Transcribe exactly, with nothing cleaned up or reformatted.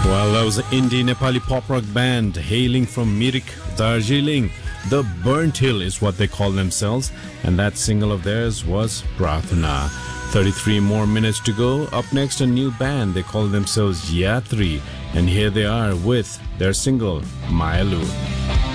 Well, that was an indie Nepali pop rock band hailing from Mirik, Darjeeling. The Burnt Hill is what they call themselves, and that single of theirs was Prathana. thirty-three more minutes to go. Up next, a new band. They call themselves Yatri, and here they are with their single, Mayalu.